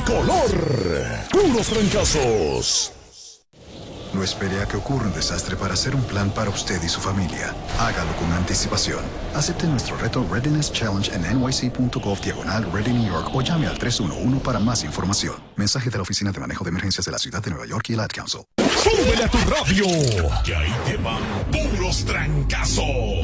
color. Puros trancazos. No espere a que ocurra un desastre para hacer un plan para usted y su familia. Hágalo con anticipación. Acepte nuestro reto Readiness Challenge en nyc.gov/Ready New York o llame al 311 para más información. Mensaje de la Oficina de Manejo de Emergencias de la Ciudad de Nueva York y el Ad Council. ¡Súbele a tu radio! Que ahí te van puros trancazos.